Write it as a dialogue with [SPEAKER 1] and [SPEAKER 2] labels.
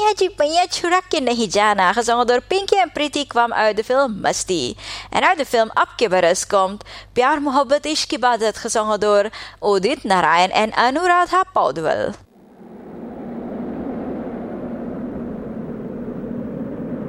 [SPEAKER 1] जी पैया छुड़ा के नहीं जाना, gezongen door Pinky en Pretty, kwam uit de film Masti. En uit de film Ab ke Baras komt Pyar Mohabbat Ishq Ibadat, gezongen door Udit Narayan en Anuradha Paudwal.